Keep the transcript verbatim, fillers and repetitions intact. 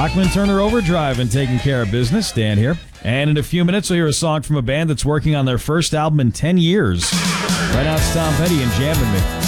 Bachman Turner Overdrive and taking care of business. Dan here. And in a few minutes, we'll hear a song from a band that's working on their first album in ten years. Right now, it's Tom Petty and Jam with Me.